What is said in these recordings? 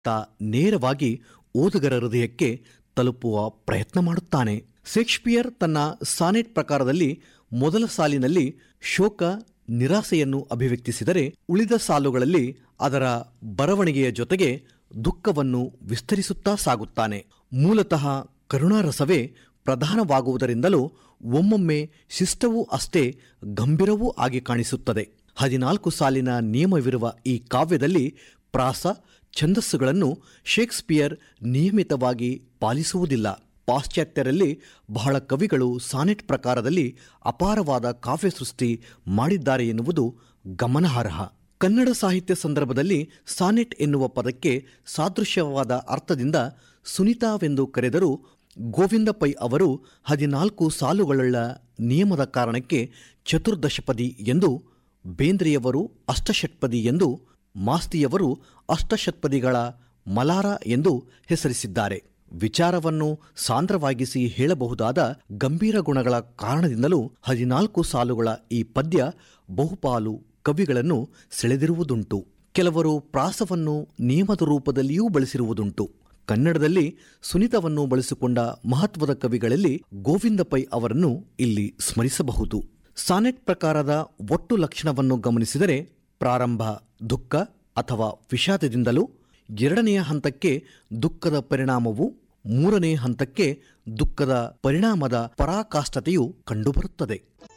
ನೇರವಾಗಿ ಓದುಗರ ಹೃದಯಕ್ಕೆ ತಲುಪುವ ಪ್ರಯತ್ನ ಮಾಡುತ್ತಾನೆ. ಶೇಕ್ಸ್ಪಿಯರ್ ತನ್ನ ಸಾನೆಟ್ ಪ್ರಕಾರದಲ್ಲಿ ಮೊದಲ ಸಾಲಿನಲ್ಲಿ ಶೋಕ ನಿರಾಸೆಯನ್ನು ಅಭಿವ್ಯಕ್ತಿಸಿದರೆ, ಉಳಿದ ಸಾಲುಗಳಲ್ಲಿ ಅದರ ಬರವಣಿಗೆಯ ಜೊತೆಗೆ ದುಃಖವನ್ನು ವಿಸ್ತರಿಸುತ್ತಾ ಸಾಗುತ್ತಾನೆ. ಮೂಲತಃ ಕರುಣಾರಸವೇ ಪ್ರಧಾನವಾಗುವುದರಿಂದಲೂ ಒಮ್ಮೊಮ್ಮೆ ಶಿಷ್ಟವೂ ಅಷ್ಟೇ ಗಂಭೀರವೂ ಆಗಿ ಕಾಣಿಸುತ್ತದೆ. 14 ಸಾಲಿನ ನಿಯಮವಿರುವ ಈ ಕಾವ್ಯದಲ್ಲಿ ಪ್ರಾಸ ಛಂದಸ್ಸುಗಳನ್ನು ಶೇಕ್ಸ್ಪಿಯರ್ ನಿಯಮಿತವಾಗಿ ಪಾಲಿಸುವುದಿಲ್ಲ. ಪಾಶ್ಚಾತ್ಯರಲ್ಲಿ ಬಹಳ ಕವಿಗಳು ಸಾನೆಟ್ ಪ್ರಕಾರದಲ್ಲಿ ಅಪಾರವಾದ ಕಾವ್ಯ ಸೃಷ್ಟಿ ಮಾಡಿದ್ದಾರೆ ಎನ್ನುವುದು ಗಮನಾರ್ಹ. ಕನ್ನಡ ಸಾಹಿತ್ಯ ಸಂದರ್ಭದಲ್ಲಿ ಸಾನೆಟ್ ಎನ್ನುವ ಪದಕ್ಕೆ ಸಾದೃಶ್ಯವಾದ ಅರ್ಥದಿಂದ ಸುನೀತಾವೆಂದು ಕರೆದರೂ, ಗೋವಿಂದ ಪೈ ಅವರು 14 ಸಾಲುಗಳುಳ್ಳ ನಿಯಮದ ಕಾರಣಕ್ಕೆ ಚತುರ್ದಶಪದಿ ಎಂದು, ಬೇಂದ್ರೆಯವರು ಅಷ್ಟಷಟ್ಪದಿ ಎಂದು, ಮಾಸ್ತಿಯವರು ಅಷ್ಟಷಟ್ಪದಿಗಳ ಮಲಾರ ಎಂದು ಹೆಸರಿಸಿದ್ದಾರೆ. ವಿಚಾರವನ್ನು ಸಾಂದ್ರವಾಗಿಸಿ ಹೇಳಬಹುದಾದ ಗಂಭೀರ ಗುಣಗಳ ಕಾರಣದಿಂದಲೂ 14 ಸಾಲುಗಳ ಈ ಪದ್ಯ ಬಹುಪಾಲು ಕವಿಗಳನ್ನು ಸೆಳೆದಿರುವುದುಂಟು. ಕೆಲವರು ಪ್ರಾಸವನ್ನು ನಿಯಮದ ರೂಪದಲ್ಲಿಯೂ ಬಳಸಿರುವುದುಂಟು. ಕನ್ನಡದಲ್ಲಿ ಸುನೀತವನ್ನು ಬಳಸಿಕೊಂಡ ಮಹತ್ವದ ಕವಿಗಳಲ್ಲಿ ಗೋವಿಂದ ಪೈ ಅವರನ್ನು ಇಲ್ಲಿ ಸ್ಮರಿಸಬಹುದು. ಸಾನೆಟ್ ಪ್ರಕಾರದ ಒಟ್ಟು ಲಕ್ಷಣವನ್ನು ಗಮನಿಸಿದರೆ, ಪ್ರಾರಂಭ ದುಃಖ ಅಥವಾ ವಿಷಾದದಿಂದಲೂ, 2ನೆಯ ಹಂತಕ್ಕೆ ದುಃಖದ ಪರಿಣಾಮವು, 3ನೇ ಹಂತಕ್ಕೆ ದುಃಖದ ಪರಿಣಾಮದ ಪರಾಕಾಷ್ಠತೆಯು ಕಂಡುಬರುತ್ತದೆ.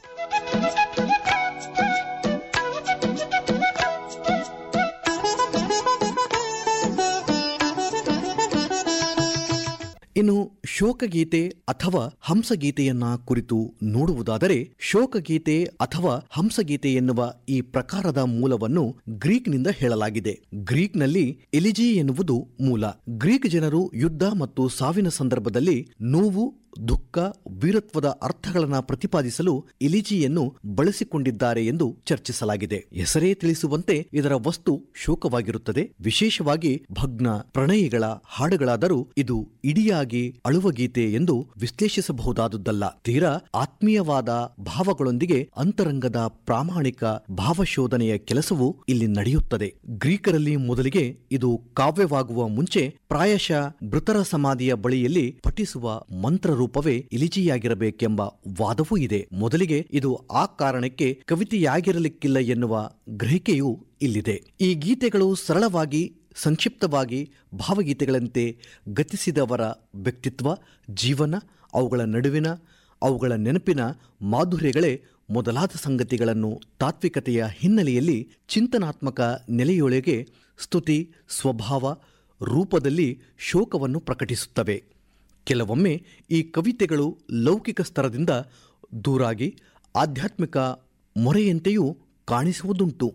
ಇನ್ನು ಶೋಕಗೀತೆ ಅಥವಾ ಹಂಸಗೀತೆಯನ್ನ ಕುರಿತು ನೋಡುವುದಾದರೆ, ಶೋಕಗೀತೆ ಅಥವಾ ಹಂಸಗೀತೆ ಎನ್ನುವ ಈ ಪ್ರಕಾರದ ಮೂಲವನ್ನು ಗ್ರೀಕ್ನಿಂದ ಹೇಳಲಾಗಿದೆ. ಗ್ರೀಕ್ನಲ್ಲಿ ಎಲಿಜಿ ಎನ್ನುವುದು ಮೂಲ. ಗ್ರೀಕ್ ಜನರು ಯುದ್ಧ ಮತ್ತು ಸಾವಿನ ಸಂದರ್ಭದಲ್ಲಿ ನೋವು, ದುಃಖ, ವೀರತ್ವದ ಅರ್ಥಗಳನ್ನು ಪ್ರತಿಪಾದಿಸಲು ಎಲಿಜಿಯನ್ನು ಬಳಸಿಕೊಂಡಿದ್ದಾರೆ ಎಂದು ಚರ್ಚಿಸಲಾಗಿದೆ. ಹೆಸರೇ ತಿಳಿಸುವಂತೆ ಇದರ ವಸ್ತು ಶೋಕವಾಗಿರುತ್ತದೆ. ವಿಶೇಷವಾಗಿ ಭಗ್ನ ಪ್ರಣಯಿಗಳ ಹಾಡುಗಳಾದರೂ ಇದು ಇಡಿಯಾಗಿ ಅಳುವ ಗೀತೆ ಎಂದು ವಿಶ್ಲೇಷಿಸಬಹುದಾದುದಲ್ಲ. ತೀರಾ ಆತ್ಮೀಯವಾದ ಭಾವಗಳೊಂದಿಗೆ ಅಂತರಂಗದ ಪ್ರಾಮಾಣಿಕ ಭಾವಶೋಧನೆಯ ಕೆಲಸವು ಇಲ್ಲಿ ನಡೆಯುತ್ತದೆ. ಗ್ರೀಕರಲ್ಲಿ ಮೊದಲಿಗೆ ಇದು ಕಾವ್ಯವಾಗುವ ಮುಂಚೆ ಪ್ರಾಯಶಃ ಮೃತರ ಸಮಾಧಿಯ ಬಳಿಯಲ್ಲಿ ಪಠಿಸುವ ಮಂತ್ರ ರೂಪವೇ ಇಲಿಜಿಯಾಗಿರಬೇಕೆಂಬ ವಾದವೂ ಇದೆ. ಮೊದಲಿಗೆ ಇದು ಆ ಕಾರಣಕ್ಕೆ ಕವಿತೆಯಾಗಿರಲಿಕ್ಕಿಲ್ಲ ಎನ್ನುವ ಗ್ರಹಿಕೆಯೂ ಇಲ್ಲಿದೆ. ಈ ಗೀತೆಗಳು ಸರಳವಾಗಿ, ಸಂಕ್ಷಿಪ್ತವಾಗಿ ಭಾವಗೀತೆಗಳಂತೆ ಗತಿಸಿದವರ ವ್ಯಕ್ತಿತ್ವ, ಜೀವನ, ಅವುಗಳ ನಡುವಿನ, ಅವುಗಳ ನೆನಪಿನ ಮಾಧುರ್ಯಗಳೇ ಮೊದಲಾದ ಸಂಗತಿಗಳನ್ನು ತಾತ್ವಿಕತೆಯ ಹಿನ್ನೆಲೆಯಲ್ಲಿ ಚಿಂತನಾತ್ಮಕ ನೆಲೆಯೊಳಗೆ ಸ್ತುತಿ, ಸ್ವಭಾವ, ರೂಪದಲ್ಲಿ ಶೋಕವನ್ನು ಪ್ರಕಟಿಸುತ್ತವೆ. ಕೆಲವೊಮ್ಮೆ ಈ ಕವಿತೆಗಳು ಲೌಕಿಕ ಸ್ತರದಿಂದ ದೂರಾಗಿ ಆಧ್ಯಾತ್ಮಿಕ ಮೊರೆಯಂತೆಯೂ ಕಾಣಿಸುವುದುಂಟು.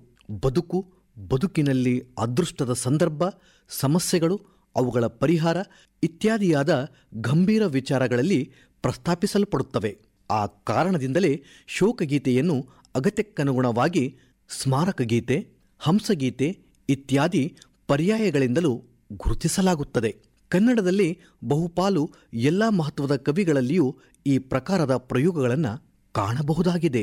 ಬದುಕಿನಲ್ಲಿ ಅದೃಷ್ಟದ ಸಂದರ್ಭ, ಸಮಸ್ಯೆಗಳು, ಅವುಗಳ ಪರಿಹಾರ ಇತ್ಯಾದಿಯಾದ ಗಂಭೀರ ವಿಚಾರಗಳಲ್ಲಿ ಪ್ರಸ್ತಾಪಿಸಲ್ಪಡುತ್ತವೆ. ಆ ಕಾರಣದಿಂದಲೇ ಶೋಕಗೀತೆಯನ್ನು ಅಗತ್ಯಕ್ಕನುಗುಣವಾಗಿ ಸ್ಮಾರಕ ಗೀತೆ, ಹಂಸಗೀತೆ ಇತ್ಯಾದಿ ಪರ್ಯಾಯಗಳಿಂದಲೂ ಗುರುತಿಸಲಾಗುತ್ತದೆ. ಕನ್ನಡದಲ್ಲಿ ಬಹುಪಾಲು ಎಲ್ಲ ಮಹತ್ವದ ಕವಿಗಳಲ್ಲಿಯೂ ಈ ಪ್ರಕಾರದ ಪ್ರಯೋಗಗಳನ್ನು ಕಾಣಬಹುದಾಗಿದೆ.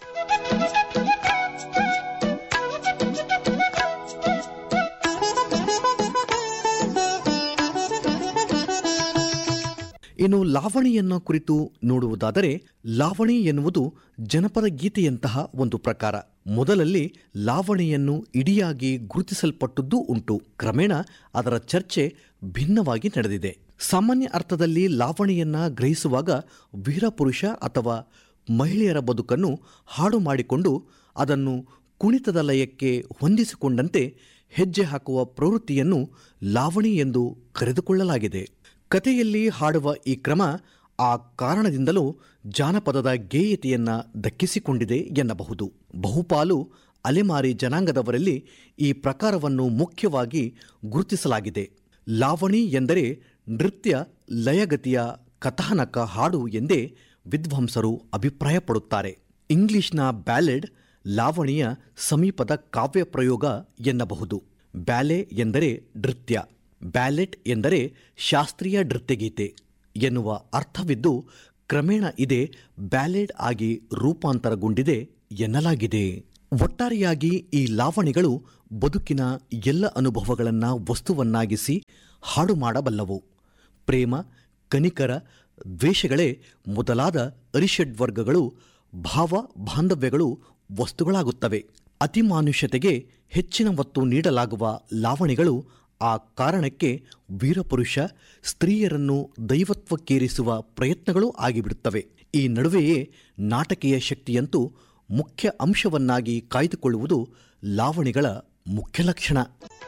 ಇನ್ನು ಲಾವಣಿಯನ್ನು ಕುರಿತು ನೋಡುವುದಾದರೆ, ಲಾವಣಿ ಎನ್ನುವುದು ಜನಪದ ಗೀತೆಯಂತಹ ಒಂದು ಪ್ರಕಾರ. ಮೊದಲಲ್ಲಿ ಲಾವಣಿಯನ್ನು ಇಡಿಯಾಗಿ ಗುರುತಿಸಲ್ಪಟ್ಟದ್ದೂ ಉಂಟು. ಕ್ರಮೇಣ ಅದರ ಚರ್ಚೆ ಭಿನ್ನವಾಗಿ ನಡೆದಿದೆ. ಸಾಮಾನ್ಯ ಅರ್ಥದಲ್ಲಿ ಲಾವಣಿಯನ್ನ ಗ್ರಹಿಸುವಾಗ ವೀರಪುರುಷ ಅಥವಾ ಮಹಿಳೆಯರ ಬದುಕನ್ನು ಹಾಡು ಮಾಡಿಕೊಂಡು ಅದನ್ನು ಕುಣಿತದ ಲಯಕ್ಕೆ ಹೊಂದಿಸಿಕೊಂಡಂತೆ ಹೆಜ್ಜೆ ಹಾಕುವ ಪ್ರವೃತ್ತಿಯನ್ನು ಲಾವಣಿ ಎಂದು ಕರೆದುಕೊಳ್ಳಲಾಗಿದೆ. ಕಥೆಯಲ್ಲಿ ಹಾಡುವ ಈ ಕ್ರಮ ಆ ಕಾರಣದಿಂದಲೂ ಜಾನಪದದ ಗೇಯತೆಯನ್ನ ದಕ್ಕಿಸಿಕೊಂಡಿದೆ ಎನ್ನಬಹುದು. ಬಹುಪಾಲು ಅಲೆಮಾರಿ ಜನಾಂಗದವರಲ್ಲಿ ಈ ಪ್ರಕಾರವನ್ನು ಮುಖ್ಯವಾಗಿ ಗುರುತಿಸಲಾಗಿದೆ. ಲಾವಣಿ ಎಂದರೆ ನೃತ್ಯ ಲಯಗತಿಯ ಕಥಾನಕ ಹಾಡು ಎಂದೇ ವಿದ್ವಾಂಸರು ಅಭಿಪ್ರಾಯಪಡುತ್ತಾರೆ. ಇಂಗ್ಲಿಷ್ನ ಬ್ಯಾಲೆಡ್ ಲಾವಣಿಯ ಸಮೀಪದ ಕಾವ್ಯ ಪ್ರಯೋಗ ಎನ್ನಬಹುದು. ಬ್ಯಾಲೆ ಎಂದರೆ ನೃತ್ಯ, ಬ್ಯಾಲೆಟ್ ಎಂದರೆ ಶಾಸ್ತ್ರೀಯ ನೃತ್ಯಗೀತೆ ಎನ್ನುವ ಅರ್ಥವಿದ್ದು, ಕ್ರಮೇಣ ಇದೇ ಬ್ಯಾಲೆಡ್ ಆಗಿ ರೂಪಾಂತರಗೊಂಡಿದೆ ಎನ್ನಲಾಗಿದೆ. ಒಟ್ಟಾರೆಯಾಗಿ ಈ ಲಾವಣಿಗಳು ಬದುಕಿನ ಎಲ್ಲ ಅನುಭವಗಳನ್ನು ವಸ್ತುವನ್ನಾಗಿಸಿ ಹಾಡು ಮಾಡಬಲ್ಲವು. ಪ್ರೇಮ, ಕನಿಕರ, ದ್ವೇಷಗಳೇ ಮೊದಲಾದ ಅರಿಷಡ್ವರ್ಗಗಳು, ಭಾವ ಬಾಂಧವ್ಯಗಳು ವಸ್ತುಗಳಾಗುತ್ತವೆ. ಅತಿಮಾನುಷ್ಯತೆಗೆ ಹೆಚ್ಚಿನ ಒತ್ತು ನೀಡಲಾಗುವ ಲಾವಣಿಗಳು ಆ ಕಾರಣಕ್ಕೆ ವೀರಪುರುಷ ಸ್ತ್ರೀಯರನ್ನು ದೈವತ್ವಕ್ಕೇರಿಸುವ ಪ್ರಯತ್ನಗಳೂ ಆಗಿಬಿಡುತ್ತವೆ. ಈ ನಡುವೆಯೇ ನಾಟಕೀಯ ಶಕ್ತಿಯಂತೂ ಮುಖ್ಯ ಅಂಶವನ್ನಾಗಿ ಕಾಯ್ದುಕೊಳ್ಳುವುದು ಲಾವಣಿಗಳ ಮುಖ್ಯ ಲಕ್ಷಣ.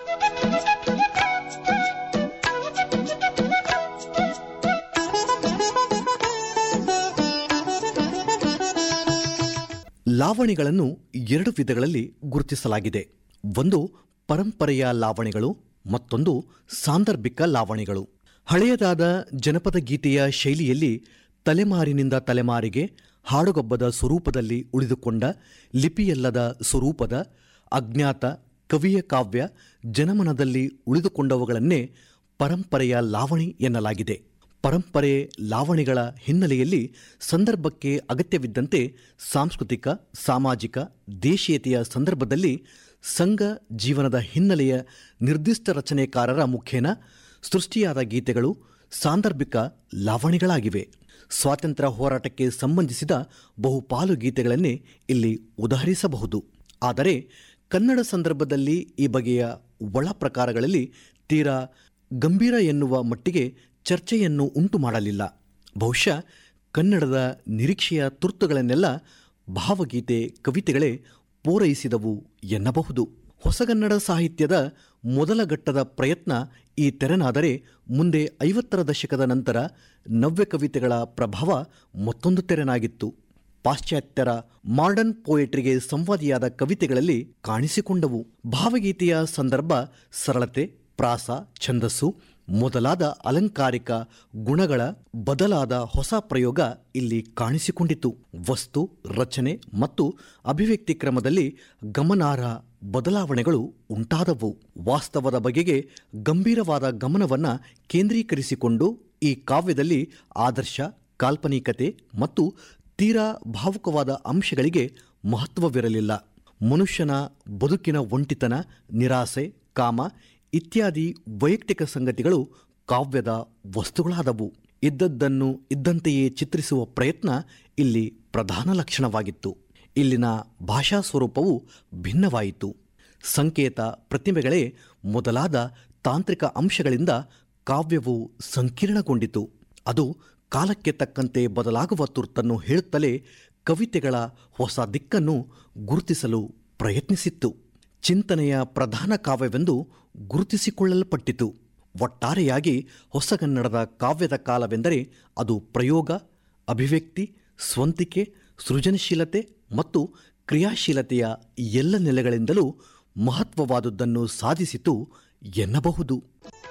ಲಾವಣಿಗಳನ್ನು 2 ವಿಧಗಳಲ್ಲಿ ಗುರುತಿಸಲಾಗಿದೆ. ಒಂದು ಪರಂಪರೆಯ ಲಾವಣಿಗಳು, ಮತ್ತೊಂದು ಸಾಂದರ್ಭಿಕ ಲಾವಣಿಗಳು. ಹಳೆಯದಾದ ಜನಪದ ಗೀತೆಯ ಶೈಲಿಯಲ್ಲಿ ತಲೆಮಾರಿನಿಂದ ತಲೆಮಾರಿಗೆ ಹಾಡುಗೊಬ್ಬದ ಸ್ವರೂಪದಲ್ಲಿ ಉಳಿದುಕೊಂಡ ಲಿಪಿಯಲ್ಲದ ಸ್ವರೂಪದ ಅಜ್ಞಾತ ಕವಿಯ ಕಾವ್ಯ ಜನಮನದಲ್ಲಿ ಉಳಿದುಕೊಂಡವುಗಳನ್ನೇ ಪರಂಪರೆಯ ಲಾವಣಿ ಎನ್ನಲಾಗಿದೆ. ಪರಂಪರೆ ಲಾವಣಿಗಳ ಹಿನ್ನೆಲೆಯಲ್ಲಿ ಸಂದರ್ಭಕ್ಕೆ ಅಗತ್ಯವಿದ್ದಂತೆ ಸಾಂಸ್ಕೃತಿಕ, ಸಾಮಾಜಿಕ, ದೇಶೀಯತೆಯ ಸಂದರ್ಭದಲ್ಲಿ ಸಂಘ ಜೀವನದ ಹಿನ್ನೆಲೆಯ ನಿರ್ದಿಷ್ಟ ರಚನೆಕಾರರ ಮುಖೇನ ಸೃಷ್ಟಿಯಾದ ಗೀತೆಗಳು ಸಾಂದರ್ಭಿಕ ಲಾವಣಿಗಳಾಗಿವೆ. ಸ್ವಾತಂತ್ರ್ಯ ಹೋರಾಟಕ್ಕೆ ಸಂಬಂಧಿಸಿದ ಬಹುಪಾಲು ಗೀತೆಗಳನ್ನೇ ಇಲ್ಲಿ ಉದಾಹರಿಸಬಹುದು. ಆದರೆ ಕನ್ನಡ ಸಂದರ್ಭದಲ್ಲಿ ಈ ಬಗೆಯ ಒಳ ಪ್ರಕಾರಗಳಲ್ಲಿ ತೀರಾ ಗಂಭೀರ ಎನ್ನುವ ಮಟ್ಟಿಗೆ ಚರ್ಚೆಯನ್ನು ಉಂಟು ಮಾಡಲಿಲ್ಲ. ಬಹುಶಃ ಕನ್ನಡದ ನಿರೀಕ್ಷೆಯ ತುರ್ತುಗಳನ್ನೆಲ್ಲ ಭಾವಗೀತೆ ಕವಿತೆಗಳೇ ಪೂರೈಸಿದವು ಎನ್ನಬಹುದು. ಹೊಸಗನ್ನಡ ಸಾಹಿತ್ಯದ ಮೊದಲ ಘಟ್ಟದ ಪ್ರಯತ್ನ ಈ ತೆರನಾದರೆ, ಮುಂದೆ 50ರ ದಶಕದ ನಂತರ ನವ್ಯ ಕವಿತೆಗಳ ಪ್ರಭಾವ ಮತ್ತೊಂದು ತೆರನಾಗಿತ್ತು. ಪಾಶ್ಚಾತ್ಯರ ಮಾಡರ್ನ್ ಪೋಯೆಟ್ರಿಗೆ ಸಂವಾದಿಯಾದ ಕವಿತೆಗಳಲ್ಲಿ ಕಾಣಿಸಿಕೊಂಡವು. ಭಾವಗೀತೆಯ ಸಂದರ್ಭ ಸರಳತೆ, ಪ್ರಾಸ, ಛಂದಸ್ಸು ಮೊದಲಾದ ಅಲಂಕಾರಿಕ ಗುಣಗಳ ಬದಲಾದ ಹೊಸ ಪ್ರಯೋಗ ಇಲ್ಲಿ ಕಾಣಿಸಿಕೊಂಡಿತು. ವಸ್ತು, ರಚನೆ ಮತ್ತು ಅಭಿವ್ಯಕ್ತಿ ಕ್ರಮದಲ್ಲಿ ಗಮನಾರ್ಹ ಬದಲಾವಣೆಗಳು ಉಂಟಾದವು. ವಾಸ್ತವದ ಬಗೆಗೆ ಗಂಭೀರವಾದ ಗಮನವನ್ನು ಕೇಂದ್ರೀಕರಿಸಿಕೊಂಡು ಈ ಕಾವ್ಯದಲ್ಲಿ ಆದರ್ಶ, ಕಾಲ್ಪನಿಕತೆ ಮತ್ತು ತೀರಾ ಭಾವುಕವಾದ ಅಂಶಗಳಿಗೆ ಮಹತ್ವವಿರಲಿಲ್ಲ. ಮನುಷ್ಯನ ಬದುಕಿನ ಒಂಟಿತನ, ನಿರಾಸೆ, ಕಾಮ ಇತ್ಯಾದಿ ವೈಯಕ್ತಿಕ ಸಂಗತಿಗಳು ಕಾವ್ಯದ ವಸ್ತುಗಳಾದವು. ಇದ್ದದ್ದನ್ನು ಇದ್ದಂತೆಯೇ ಚಿತ್ರಿಸುವ ಪ್ರಯತ್ನ ಇಲ್ಲಿ ಪ್ರಧಾನ ಲಕ್ಷಣವಾಗಿತ್ತು. ಇಲ್ಲಿನ ಭಾಷಾ ಸ್ವರೂಪವು ಭಿನ್ನವಾಯಿತು. ಸಂಕೇತ, ಪ್ರತಿಮೆಗಳೇ ಮೊದಲಾದ ತಾಂತ್ರಿಕ ಅಂಶಗಳಿಂದ ಕಾವ್ಯವು ಸಂಕೀರ್ಣಗೊಂಡಿತು. ಅದು ಕಾಲಕ್ಕೆ ತಕ್ಕಂತೆ ಬದಲಾಗುವ ತುರ್ತನ್ನು ಹೇಳುತ್ತಲೇ ಕವಿತೆಗಳ ಹೊಸ ದಿಕ್ಕನ್ನು ಗುರುತಿಸಲು ಪ್ರಯತ್ನಿಸಿತ್ತು. ಚಿಂತನೆಯ ಪ್ರಧಾನ ಕಾವ್ಯವೆಂದು ಗುರುತಿಸಿಕೊಳ್ಳಲ್ಪಟ್ಟಿತು. ಒಟ್ಟಾರೆಯಾಗಿ ಹೊಸಗನ್ನಡದ ಕಾವ್ಯದ ಕಾಲವೆಂದರೆ ಅದು ಪ್ರಯೋಗ, ಅಭಿವ್ಯಕ್ತಿ, ಸ್ವಂತಿಕೆ, ಸೃಜನಶೀಲತೆ ಮತ್ತು ಕ್ರಿಯಾಶೀಲತೆಯ ಎಲ್ಲ ನೆಲೆಗಳಿಂದಲೂ ಮಹತ್ವವಾದುದನ್ನು ಸಾಧಿಸಿತು ಎನ್ನಬಹುದು.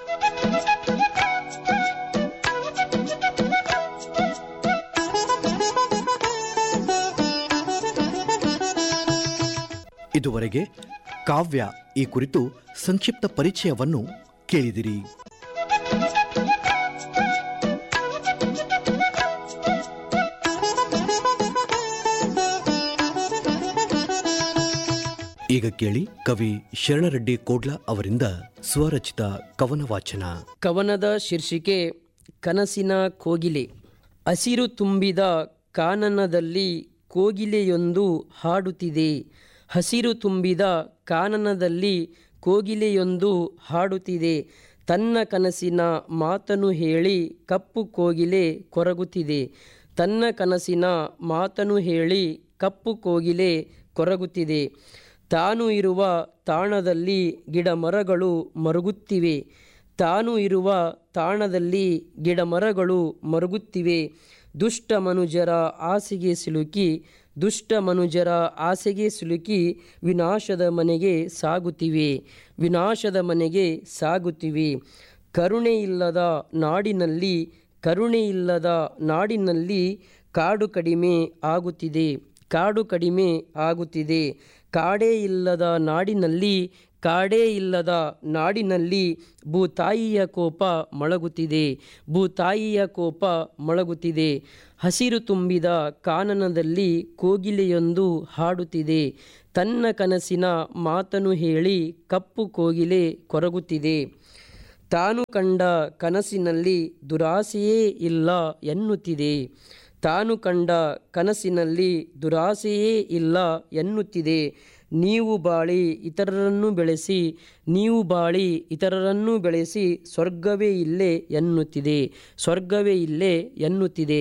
ಇದುವರೆಗೆ ಕಾವ್ಯ ಈ ಕುರಿತು ಸಂಕ್ಷಿಪ್ತ ಪರಿಚಯವನ್ನು ಕೇಳಿದಿರಿ. ಈಗ ಕೇಳಿ ಕವಿ ಶರಣರೆಡ್ಡಿ ಕೋಡ್ಲ ಅವರಿಂದ ಸ್ವರಚಿತ ಕವನ ವಾಚನ. ಕವನದ ಶೀರ್ಷಿಕೆ ಕನಸಿನ ಕೋಗಿಲೆ. ಹಸಿರು ತುಂಬಿದ ಕಾನನದಲ್ಲಿ ಕೋಗಿಲೆಯೊಂದು ಹಾಡುತ್ತಿದೆ. ಹಸಿರು ತುಂಬಿದ ಕಾನನದಲ್ಲಿ ಕೋಗಿಲೆಯೊಂದು ಹಾಡುತ್ತಿದೆ. ತನ್ನ ಕನಸಿನ ಮಾತನ್ನು ಹೇಳಿ ಕಪ್ಪು ಕೋಗಿಲೆ ಕೊರಗುತ್ತಿದೆ. ತನ್ನ ಕನಸಿನ ಮಾತನ್ನು ಹೇಳಿ ಕಪ್ಪು ಕೋಗಿಲೆ ಕೊರಗುತ್ತಿದೆ. ತಾನು ಇರುವ ತಾಣದಲ್ಲಿ ಗಿಡ ಮರಗಳು ಮರುಗುತ್ತಿವೆ. ತಾನು ಇರುವ ತಾಣದಲ್ಲಿ ಗಿಡ ಮರಗಳು ಮರುಗುತ್ತಿವೆ. ದುಷ್ಟ ಮನುಜರ ಆಸೆಗೆ ಸಿಲುಕಿ ದುಷ್ಟ ಮನುಜರ ಆಸೆಗೆ ಸಿಲುಕಿ ವಿನಾಶದ ಮನೆಗೆ ಸಾಗುತ್ತಿವೆ. ವಿನಾಶದ ಮನೆಗೆ ಸಾಗುತ್ತಿವೆ. ಕರುಣೆಯಿಲ್ಲದ ನಾಡಿನಲ್ಲಿ ಕರುಣೆಯಿಲ್ಲದ ನಾಡಿನಲ್ಲಿ ಕಾಡು ಕಡಿಮೆ ಆಗುತ್ತಿದೆ. ಕಾಡು ಕಡಿಮೆ ಆಗುತ್ತಿದೆ. ಕಾಡೇ ಇಲ್ಲದ ನಾಡಿನಲ್ಲಿ ಕಾಡೇ ಇಲ್ಲದ ನಾಡಿನಲ್ಲಿ ಭೂತಾಯಿಯ ಕೋಪ ಮೊಳಗುತ್ತಿದೆ. ಭೂತಾಯಿಯ ಕೋಪ ಮೊಳಗುತ್ತಿದೆ. ಹಸಿರು ತುಂಬಿದ ಕಾನನದಲ್ಲಿ ಕೋಗಿಲೆಯೊಂದು ಹಾಡುತ್ತಿದೆ. ತನ್ನ ಕನಸಿನ ಮಾತನ್ನು ಹೇಳಿ ಕಪ್ಪು ಕೋಗಿಲೆ ಕೊರಗುತ್ತಿದೆ. ತಾನು ಕಂಡ ಕನಸಿನಲ್ಲಿ ದುರಾಸೆಯೇ ಇಲ್ಲ ಎನ್ನುತ್ತಿದೆ. ತಾನು ಕಂಡ ಕನಸಿನಲ್ಲಿ ದುರಾಸೆಯೇ ಇಲ್ಲ ಎನ್ನುತ್ತಿದೆ. ನೀವು ಬಾಳಿ ಇತರರನ್ನು ಬೆಳೆಸಿ, ನೀವು ಬಾಳಿ ಇತರರನ್ನು ಬೆಳೆಸಿ, ಸ್ವರ್ಗವೇ ಇಲ್ಲೇ ಎನ್ನುತ್ತಿದೆ, ಸ್ವರ್ಗವೇ ಇಲ್ಲೇ ಎನ್ನುತ್ತಿದೆ.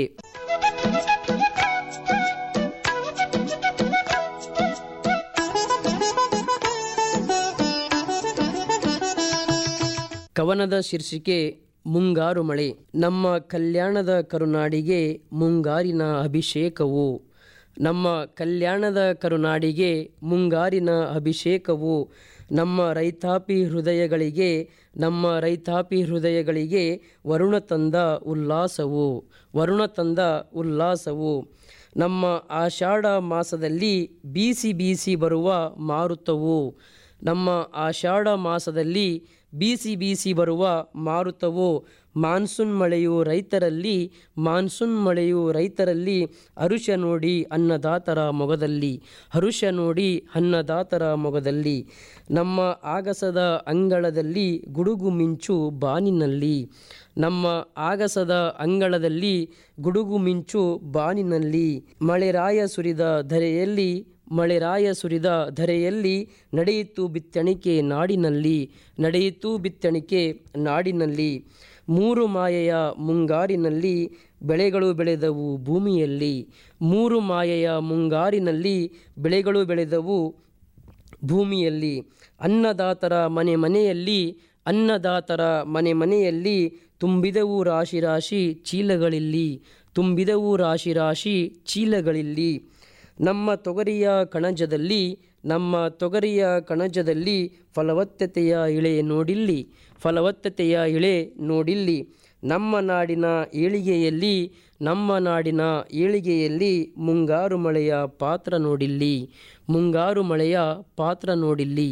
ಕವನದ ಶೀರ್ಷಿಕೆ ಮುಂಗಾರು ಮಳೆ. ನಮ್ಮ ಕಲ್ಯಾಣದ ಕರುನಾಡಿಗೆ ಮುಂಗಾರಿನ ಅಭಿಷೇಕವು. ನಮ್ಮ ಕಲ್ಯಾಣದ ಕರುನಾಡಿಗೆ ಮುಂಗಾರಿನ ಅಭಿಷೇಕವು. ನಮ್ಮ ರೈತಾಪಿ ಹೃದಯಗಳಿಗೆ, ನಮ್ಮ ರೈತಾಪಿ ಹೃದಯಗಳಿಗೆ ವರುಣ ತಂದ ಉಲ್ಲಾಸವು, ವರುಣ ತಂದ ಉಲ್ಲಾಸವು. ನಮ್ಮ ಆಷಾಢ ಮಾಸದಲ್ಲಿ ಬೀಸಿ ಬೀಸಿ ಬರುವ ಮಾರುತವು. ನಮ್ಮ ಆಷಾಢ ಮಾಸದಲ್ಲಿ ಬೀಸಿ ಬೀಸಿ ಬರುವ ಮಾರುತವು. ಮಾನ್ಸೂನ್ ಮಳೆಯು ರೈತರಲ್ಲಿ, ಮಾನ್ಸೂನ್ ಮಳೆಯು ರೈತರಲ್ಲಿ ಹರುಷ ನೋಡಿ ಅನ್ನದಾತರ ಮೊಗದಲ್ಲಿ, ಹರುಷ ನೋಡಿ ಅನ್ನದಾತರ ಮೊಗದಲ್ಲಿ. ನಮ್ಮ ಆಗಸದ ಅಂಗಳದಲ್ಲಿ ಗುಡುಗು ಮಿಂಚು ಬಾನಿನಲ್ಲಿ, ನಮ್ಮ ಆಗಸದ ಅಂಗಳದಲ್ಲಿ ಗುಡುಗು ಮಿಂಚು ಬಾನಿನಲ್ಲಿ. ಮಳೆರಾಯ ಸುರಿದ ಧರೆಯಲ್ಲಿ, ಮಳೆರಾಯ ಸುರಿದ ಧರೆಯಲ್ಲಿ ನಡೆಯಿತು ಬಿತ್ತಣಿಕೆ ನಾಡಿನಲ್ಲಿ, ನಡೆಯಿತು ಬಿತ್ತಣಿಕೆ ನಾಡಿನಲ್ಲಿ. ಮೂರು ಮಾಯೆಯ ಮುಂಗಾರಿನಲ್ಲಿ ಬೆಳೆಗಳು ಬೆಳೆದವು ಭೂಮಿಯಲ್ಲಿ, ಮೂರು ಮಾಯೆಯ ಮುಂಗಾರಿನಲ್ಲಿ ಬೆಳೆಗಳು ಬೆಳೆದವು ಭೂಮಿಯಲ್ಲಿ. ಅನ್ನದಾತರ ಮನೆ ಮನೆಯಲ್ಲಿ, ಅನ್ನದಾತರ ಮನೆ ಮನೆಯಲ್ಲಿ ತುಂಬಿದವು ರಾಶಿ ರಾಶಿ ಚೀಲಗಳಿಲ್ಲಿ, ತುಂಬಿದವು ರಾಶಿ ರಾಶಿ ಚೀಲಗಳಿಲ್ಲಿ. ನಮ್ಮ ತೊಗರಿಯ ಕಣಜದಲ್ಲಿ, ನಮ್ಮ ತೊಗರಿಯ ಕಣಜದಲ್ಲಿ ಫಲವತ್ತತೆಯ ಇಳೆ ನೋಡಿಲ್ಲಿ, ಫಲವತ್ತತೆಯ ಇಳೆ ನೋಡಿಲ್ಲಿ. ನಮ್ಮ ನಾಡಿನ ಏಳಿಗೆಯಲ್ಲಿ, ನಮ್ಮ ನಾಡಿನ ಏಳಿಗೆಯಲ್ಲಿ ಮುಂಗಾರು ಮಳೆಯ ಪಾತ್ರ ನೋಡಿಲ್ಲಿ, ಮುಂಗಾರು ಮಳೆಯ ಪಾತ್ರ ನೋಡಿಲ್ಲಿ.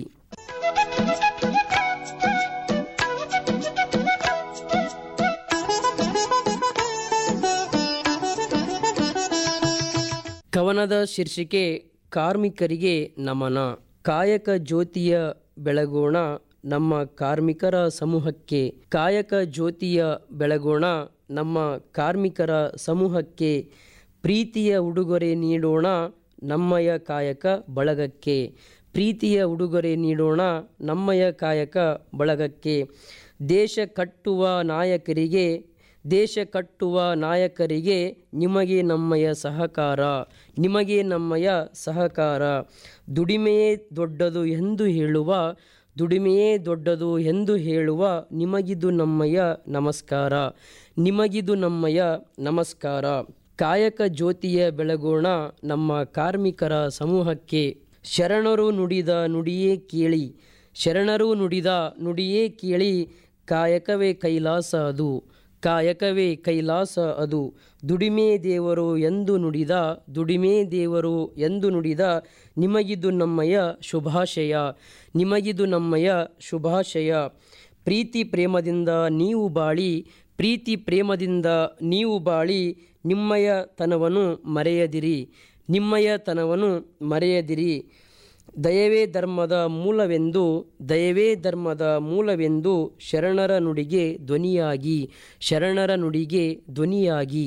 ಕವನದ ಶೀರ್ಷಿಕೆ ಕಾರ್ಮಿಕರಿಗೆ ನಮನ. ಕಾಯಕ ಜ್ಯೋತಿಯ ಬೆಳಗೋಣ ನಮ್ಮ ಕಾರ್ಮಿಕರ ಸಮೂಹಕ್ಕೆ, ಕಾಯಕ ಜ್ಯೋತಿಯ ಬೆಳಗೋಣ ನಮ್ಮ ಕಾರ್ಮಿಕರ ಸಮೂಹಕ್ಕೆ. ಪ್ರೀತಿಯ ಉಡುಗೊರೆ ನೀಡೋಣ ನಮ್ಮಯ ಕಾಯಕ ಬಳಗಕ್ಕೆ, ಪ್ರೀತಿಯ ಉಡುಗೊರೆ ನೀಡೋಣ ನಮ್ಮಯ ಕಾಯಕ ಬಳಗಕ್ಕೆ. ದೇಶ ಕಟ್ಟುವ ನಾಯಕರಿಗೆ, ದೇಶ ಕಟ್ಟುವ ನಾಯಕರಿಗೆ ನಿಮಗೆ ನಮ್ಮಯ ಸಹಕಾರ, ನಿಮಗೆ ನಮ್ಮಯ ಸಹಕಾರ. ದುಡಿಮೆಯೇ ದೊಡ್ಡದು ಎಂದು ಹೇಳುವ, ದುಡಿಮೆಯೇ ದೊಡ್ಡದು ಎಂದು ಹೇಳುವ ನಿಮಗಿದು ನಮ್ಮಯ ನಮಸ್ಕಾರ, ನಿಮಗಿದು ನಮ್ಮಯ ನಮಸ್ಕಾರ. ಕಾಯಕ ಜ್ಯೋತಿಯ ಬೆಳಗೋಣ ನಮ್ಮ ಕಾರ್ಮಿಕರ ಸಮೂಹಕ್ಕೆ. ಶರಣರು ನುಡಿದ ನುಡಿಯೇ ಕೇಳಿ, ಶರಣರು ನುಡಿದ ನುಡಿಯೇ ಕೇಳಿ. ಕಾಯಕವೇ ಕೈಲಾಸ ಅದು, ಕಾಯಕವೇ ಕೈಲಾಸ ಅದು. ದುಡಿಮೆ ದೇವರು ಎಂದು ನುಡಿದ, ದುಡಿಮೆ ದೇವರು ಎಂದು ನುಡಿದ ನಿಮಗಿದು ನಮ್ಮಯ ಶುಭಾಶಯ, ನಿಮಗಿದು ನಮ್ಮಯ ಶುಭಾಶಯ. ಪ್ರೀತಿ ಪ್ರೇಮದಿಂದ ನೀವು ಬಾಳಿ, ಪ್ರೀತಿ ಪ್ರೇಮದಿಂದ ನೀವು ಬಾಳಿ. ನಿಮ್ಮಯ ತನವನ್ನು ಮರೆಯದಿರಿ, ನಿಮ್ಮಯ ತನವನ್ನು ಮರೆಯದಿರಿ. ದಯವೇ ಧರ್ಮದ ಮೂಲವೆಂದು, ದಯವೇ ಧರ್ಮದ ಮೂಲವೆಂದು ಶರಣರ ನುಡಿಗೆ ಧ್ವನಿಯಾಗಿ, ಶರಣರ ನುಡಿಗೆ ಧ್ವನಿಯಾಗಿ.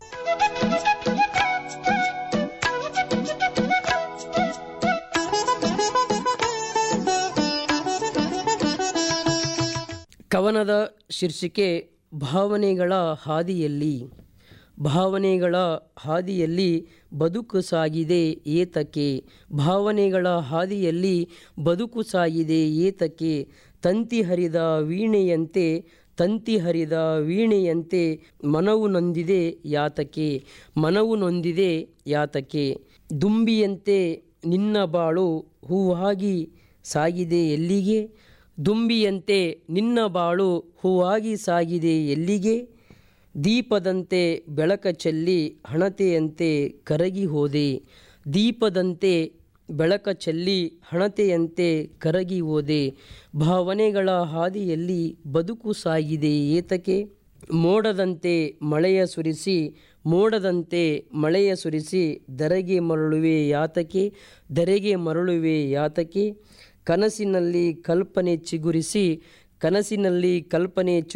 ಕವನದ ಶೀರ್ಷಿಕೆ ಭಾವನೆಗಳ ಹಾದಿಯಲ್ಲಿ. ಭಾವನೆಗಳ ಹಾದಿಯಲ್ಲಿ ಬದುಕು ಸಾಗಿದೆ ಏತಕ್ಕೆ, ಭಾವನೆಗಳ ಹಾದಿಯಲ್ಲಿ ಬದುಕು ಸಾಗಿದೆ ಏತಕ್ಕೆ. ತಂತಿ ಹರಿದ ವೀಣೆಯಂತೆ, ತಂತಿ ಹರಿದ ವೀಣೆಯಂತೆ ಮನವು ನೊಂದಿದೆ ಯಾತಕ್ಕೆ, ಮನವು ನೊಂದಿದೆ ಯಾತಕ್ಕೆ. ದುಂಬಿಯಂತೆ ನಿನ್ನ ಬಾಳು ಹೂವಾಗಿ ಸಾಗಿದೆ ಎಲ್ಲಿಗೆ, ದುಂಬಿಯಂತೆ ನಿನ್ನ ಬಾಳು ಹೂವಾಗಿ ಸಾಗಿದೆ ಎಲ್ಲಿಗೆ. ದೀಪದಂತೆ ಬೆಳಕ ಚೆಲ್ಲಿ ಹಣತೆಯಂತೆ ಕರಗಿ ಹೋದೆ, ದೀಪದಂತೆ ಬೆಳಕ ಚೆಲ್ಲಿ ಹಣತೆಯಂತೆ ಕರಗಿ ಹೋದೆ. ಭಾವನೆಗಳ ಹಾದಿಯಲ್ಲಿ ಬದುಕು ಸಾಗಿದೆ ಏತಕ್ಕೆ. ಮೋಡದಂತೆ ಮಳೆಯ ಸುರಿಸಿ, ಮೋಡದಂತೆ ಮಳೆಯ ಸುರಿಸಿ ಧರೆಗೆ ಮರಳುವೆ ಯಾತಕ್ಕೆ, ಧರೆಗೆ ಮರಳುವೆ ಯಾತಕ್ಕೆ. ಕನಸಿನಲ್ಲಿ ಕಲ್ಪನೆ ಚಿಗುರಿಸಿ